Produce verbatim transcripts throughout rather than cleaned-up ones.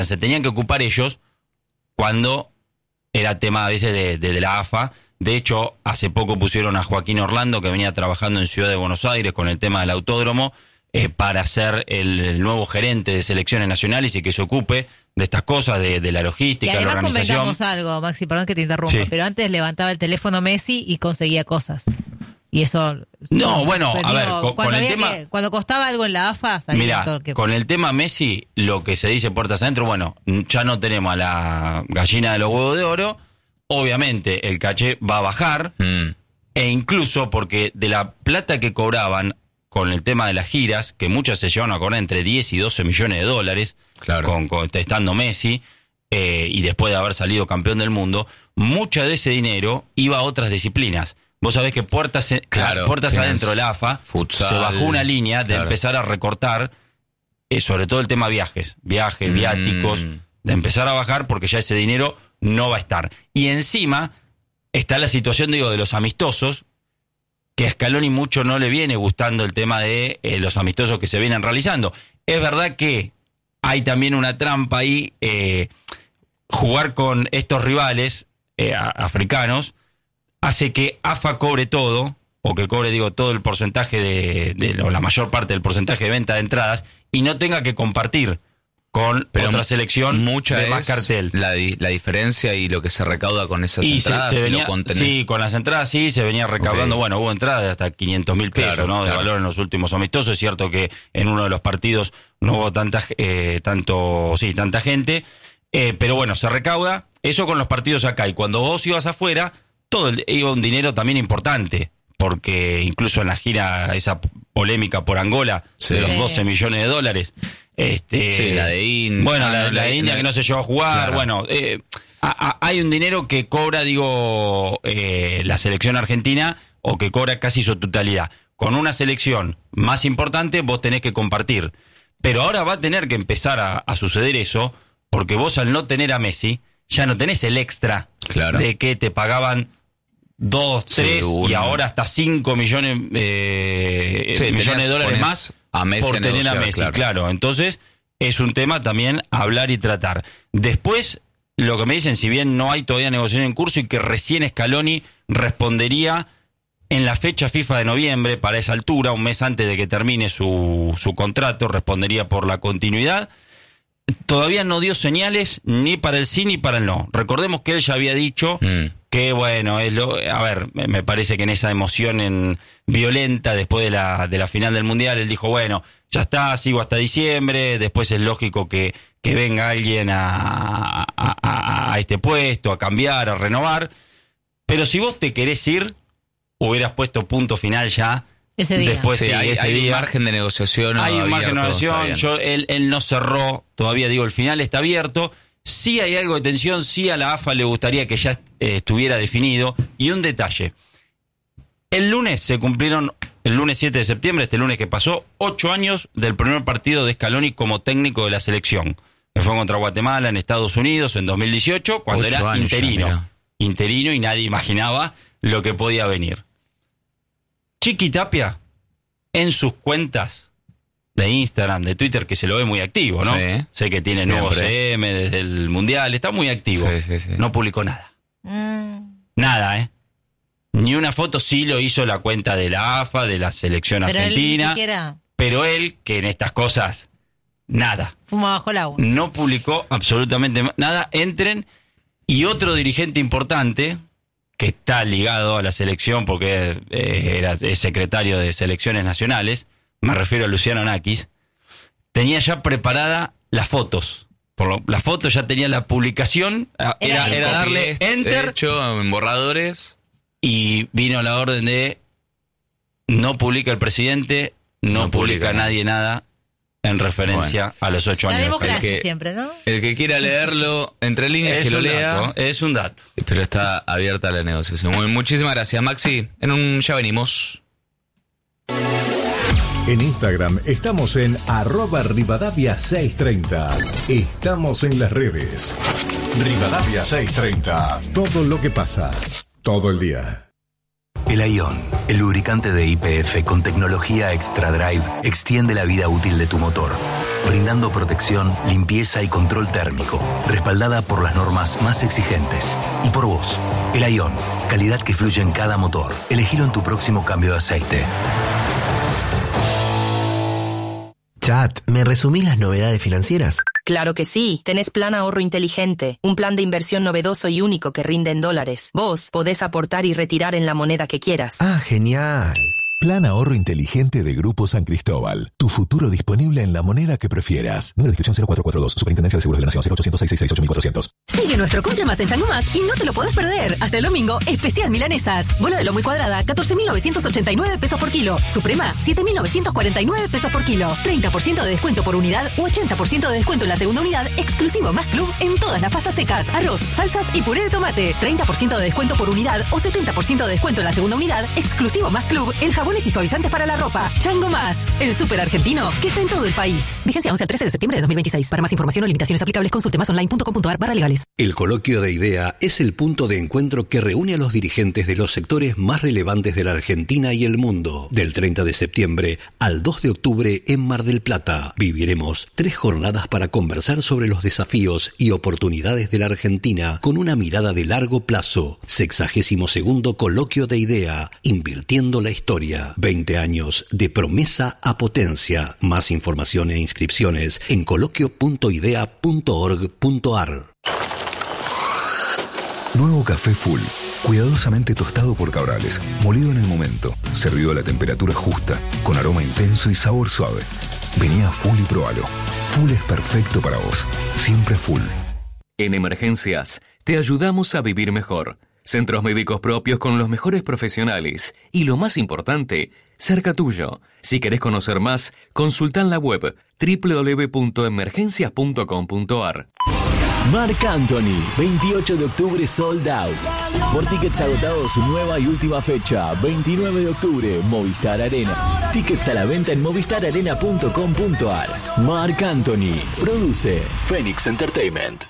se tenían que ocupar ellos cuando era tema a veces de, de, de la A F A. De hecho, hace poco pusieron a Joaquín Orlando, que venía trabajando en Ciudad de Buenos Aires con el tema del autódromo, eh, para ser el, el nuevo gerente de selecciones nacionales y que se ocupe de estas cosas, de, de la logística, de la organización. Y además convengamos algo, Maxi, perdón que te interrumpa, sí. pero antes levantaba el teléfono Messi y conseguía cosas. Y eso... No, bueno, a ver, con, con el tema... Que, cuando costaba algo en la A F A, salía mirá, todo que... con el tema Messi, lo que se dice puertas adentro, bueno, ya no tenemos a la gallina de los huevos de oro. Obviamente el caché va a bajar, mm. e incluso porque de la plata que cobraban con el tema de las giras, que muchas se llevan a cobrar entre diez y doce millones de dólares, claro. con, con estando Messi, eh, y después de haber salido campeón del mundo, mucha de ese dinero iba a otras disciplinas. Vos sabés que puertas, claro, puertas adentro de la A F A, futsal, se bajó una línea de claro. empezar a recortar, eh, sobre todo el tema viajes, viajes, mm. viáticos, de empezar a bajar porque ya ese dinero no va a estar. Y encima está la situación, digo, de los amistosos, que a Scaloni mucho no le viene gustando el tema de eh, los amistosos que se vienen realizando. Es verdad que hay también una trampa ahí, eh, jugar con estos rivales eh, africanos hace que A F A cobre todo, o que cobre, digo, todo el porcentaje de, de o la mayor parte del porcentaje de venta de entradas, y no tenga que compartir con pero otra selección mucha de más cartel. La, la diferencia y lo que se recauda con esas y entradas. Se, se venía, lo contenés. Sí, con las entradas sí, se venía recaudando. Okay. Bueno, hubo entradas de hasta quinientos mil pesos, claro, ¿no? De claro. valor en los últimos amistosos. Es cierto que en uno de los partidos no hubo tanta, eh, tanto, sí, tanta gente. Eh, pero bueno, se recauda. Eso con los partidos acá. Y cuando vos ibas afuera, todo el, iba un dinero también importante. Porque incluso en la gira, esa polémica por Angola, sí. de los doce millones de dólares. Este, sí, la de India. Bueno, la, la, la de India la, que no se llevó a jugar. Claro. Bueno, eh, a, a, hay un dinero que cobra, digo, eh, la selección argentina, o que cobra casi su totalidad. Con una selección más importante, vos tenés que compartir. Pero ahora va a tener que empezar a, a suceder eso, porque vos al no tener a Messi, ya no tenés el extra claro. de que te pagaban dos, tres, sí, y ahora hasta cinco millones, eh, sí, millones tenés, de dólares más. A Messi por a tener negociar, a Messi, claro. claro. Entonces, es un tema también hablar y tratar. Después, lo que me dicen, si bien no hay todavía negociación en curso y que recién Scaloni respondería en la fecha FIFA de noviembre, para esa altura, un mes antes de que termine su, su contrato, respondería por la continuidad. Todavía no dio señales ni para el sí ni para el no. Recordemos que él ya había dicho mm. que, bueno, es lo, a ver, me parece que en esa emoción en, violenta después de la, de la final del Mundial, él dijo, bueno, ya está, sigo hasta diciembre, después es lógico que, que venga alguien a, a, a, a este puesto, a cambiar, a renovar. Pero si vos te querés ir, hubieras puesto punto final ya. Ese día. Después, sí, sí, hay, ese hay día. un margen de negociación. Hay un margen de abierto, negociación. Yo, él, él no cerró, todavía digo, el final está abierto. Sí hay algo de tensión, sí a la A F A le gustaría que ya eh, estuviera definido. Y un detalle. El lunes se cumplieron, el lunes siete de septiembre, este lunes que pasó, ocho años del primer partido de Scaloni como técnico de la selección. Que fue contra Guatemala en Estados Unidos en dos mil dieciocho, cuando ocho era interino. Ya, interino y nadie imaginaba lo que podía venir. Chiqui Tapia, en sus cuentas de Instagram, de Twitter, que se lo ve muy activo, ¿no? Sí, sé que tiene siempre. Nuevo C M desde el Mundial, está muy activo. Sí, sí, sí. No publicó nada. Mm. Nada, ¿eh? Ni una foto, sí lo hizo la cuenta de la A F A, de la selección pero argentina. Él ni siquiera... Pero él, que en estas cosas, nada. Fuma bajo el agua. No publicó absolutamente nada. Entren, y otro dirigente importante, que está ligado a la selección porque eh, era es secretario de selecciones nacionales, me refiero a Luciano Nakis, tenía ya preparada las fotos. Por lo, las fotos ya tenía la publicación, era, era, era darle enter. Hecho en borradores. Y vino la orden de no publica el presidente, no, no publica, publica nadie nada en referencia bueno. a los ocho años. La democracia el que, siempre, ¿no? El que quiera leerlo entre líneas, es que lo lea. Dato, es un dato. Pero está abierta la negociación. Muy, muchísimas gracias, Maxi. En un ya venimos. En Instagram estamos en arroba Rivadavia seiscientos treinta. Estamos en las redes. Rivadavia seiscientos treinta. Todo lo que pasa. Todo el día. El Aion, el lubricante de Y P F con tecnología Extra Drive, extiende la vida útil de tu motor. brindando protección, limpieza y control térmico, respaldada por las normas más exigentes. Y por vos, el Ion, calidad que fluye en cada motor. Elegilo en tu próximo cambio de aceite. Chat, ¿me resumís las novedades financieras? Claro que sí. Tenés Plan Ahorro Inteligente, un plan de inversión novedoso y único que rinde en dólares. Vos podés aportar y retirar en la moneda que quieras. Ah, genial. Plan Ahorro Inteligente de Grupo San Cristóbal. Tu futuro disponible en la moneda que prefieras. Número de inscripción cero cuatro cuatro dos. Superintendencia de Seguros de la Nación cero ochocientos, seiscientos sesenta y seis, ocho mil cuatrocientos. Sigue nuestro Cumple Más en Chango Más y no te lo podés perder. Hasta el domingo, especial milanesas. Bola de lomo y cuadrada, catorce mil novecientos ochenta y nueve pesos por kilo. Suprema, siete mil novecientos cuarenta y nueve pesos por kilo. treinta por ciento de descuento por unidad u ochenta por ciento de descuento en la segunda unidad, exclusivo Más Club en todas las pastas secas, arroz, salsas y puré de tomate. treinta por ciento de descuento por unidad o setenta por ciento de descuento en la segunda unidad, exclusivo Más Club en jabones y suavizantes para la ropa. Chango Más, el súper argentino que está en todo el país. Vigencia once al trece de septiembre de dos mil veintiséis. Para más información o limitaciones aplicables, consulte más online punto com punto ar barra legales. El Coloquio de IDEA es el punto de encuentro que reúne a los dirigentes de los sectores más relevantes de la Argentina y el mundo. Del treinta de septiembre al dos de octubre en Mar del Plata. Viviremos tres jornadas para conversar sobre los desafíos y oportunidades de la Argentina con una mirada de largo plazo. Sexagésimo segundo Coloquio de IDEA. Invirtiendo la historia. veinte años de promesa a potencia. Más información e inscripciones en coloquio punto idea punto org punto ar. Nuevo café Full, cuidadosamente tostado por Cabrales, molido en el momento, servido a la temperatura justa, con aroma intenso y sabor suave. Vení a Full y probalo. Full es perfecto para vos, siempre Full. En emergencias, te ayudamos a vivir mejor. Centros médicos propios con los mejores profesionales y, lo más importante, cerca tuyo. Si querés conocer más, consulta en la web doble u doble u doble u punto emergencias punto com punto ar. Marc Anthony, veintiocho de octubre sold out. Por tickets agotados, su nueva y última fecha, veintinueve de octubre, Movistar Arena. Tickets a la venta en movistar arena punto com punto ar. Marc Anthony, produce Phoenix Entertainment.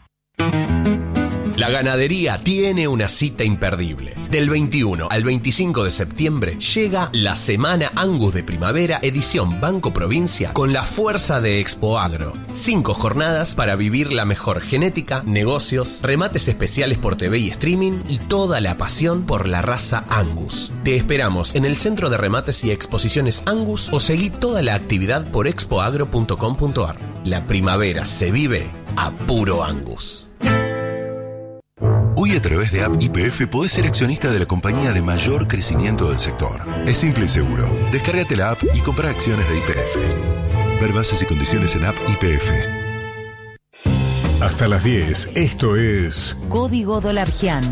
La ganadería tiene una cita imperdible. Del veintiuno al veinticinco de septiembre llega la Semana Angus de Primavera edición Banco Provincia con la fuerza de Expo Agro. Cinco jornadas para vivir la mejor genética, negocios, remates especiales por T V y streaming y toda la pasión por la raza Angus. Te esperamos en el Centro de Remates y Exposiciones Angus o seguí toda la actividad por expo agro punto com punto ar. La primavera se vive a puro Angus. Hoy a través de App Y P F podés ser accionista de la compañía de mayor crecimiento del sector. Es simple y seguro. Descárgate la app y compra acciones de Y P F. Ver bases y condiciones en App Y P F. Hasta las diez, esto es Código Dolargian.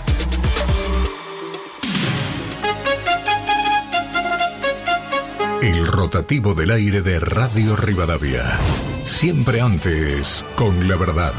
El rotativo del aire de Radio Rivadavia. Siempre antes, con la verdad.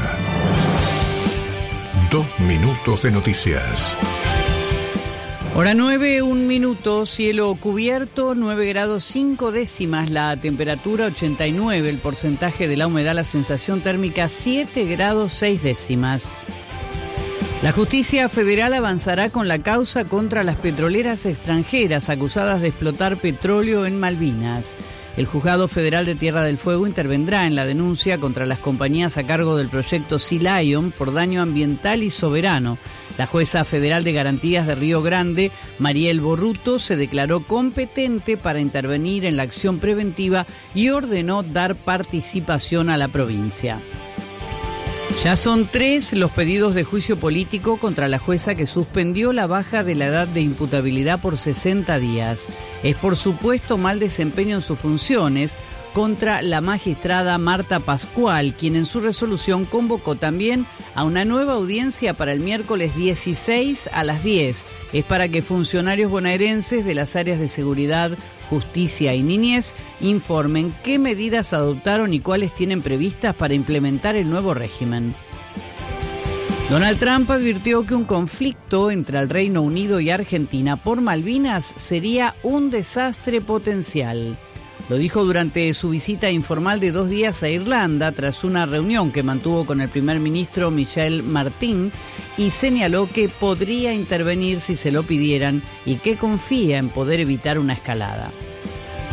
Dos minutos de noticias. Hora nueve, un minuto, cielo cubierto, nueve grados cinco décimas, la temperatura ochenta y nueve, el porcentaje de la humedad, la sensación térmica siete grados seis décimas. La justicia federal avanzará con la causa contra las petroleras extranjeras acusadas de explotar petróleo en Malvinas. El Juzgado Federal de Tierra del Fuego intervendrá en la denuncia contra las compañías a cargo del proyecto Sea Lion por daño ambiental y soberano. La jueza federal de garantías de Río Grande, Mariel Borruto, se declaró competente para intervenir en la acción preventiva y ordenó dar participación a la provincia. Ya son tres los pedidos de juicio político contra la jueza que suspendió la baja de la edad de imputabilidad por sesenta días. Es por supuesto mal desempeño en sus funciones contra la magistrada Marta Pascual, quien en su resolución convocó también a una nueva audiencia para el miércoles dieciséis a las diez. Es para que funcionarios bonaerenses de las áreas de seguridad, justicia y niñez informen qué medidas adoptaron y cuáles tienen previstas para implementar el nuevo régimen. Donald Trump advirtió que un conflicto entre el Reino Unido y Argentina por Malvinas sería un desastre potencial. Lo dijo durante su visita informal de dos días a Irlanda tras una reunión que mantuvo con el primer ministro Michel Martin y señaló que podría intervenir si se lo pidieran y que confía en poder evitar una escalada.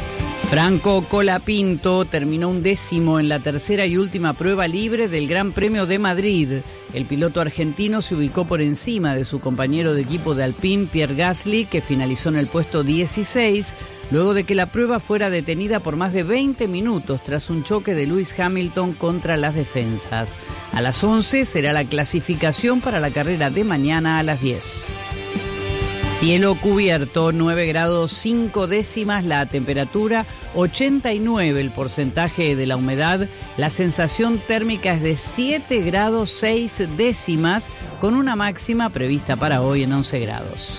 Franco Colapinto terminó un décimo en la tercera y última prueba libre del Gran Premio de Madrid. El piloto argentino se ubicó por encima de su compañero de equipo de Alpine, Pierre Gasly, que finalizó en el puesto dieciséis, luego de que la prueba fuera detenida por más de veinte minutos tras un choque de Lewis Hamilton contra las defensas. A las once será la clasificación para la carrera de mañana a las diez. Cielo cubierto, nueve grados cinco décimas la temperatura, ochenta y nueve el porcentaje de la humedad, la sensación térmica es de siete grados seis décimas, con una máxima prevista para hoy en once grados.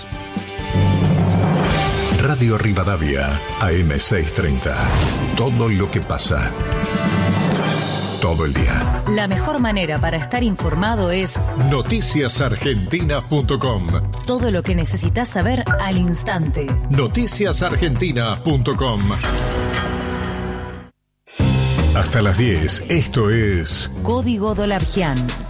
Radio Rivadavia, A M seiscientos treinta. Todo lo que pasa. Todo el día. La mejor manera para estar informado es noticias argentinas punto com. Todo lo que necesitas saber al instante. noticias argentinas punto com. Hasta las diez, esto es Código Dolargian.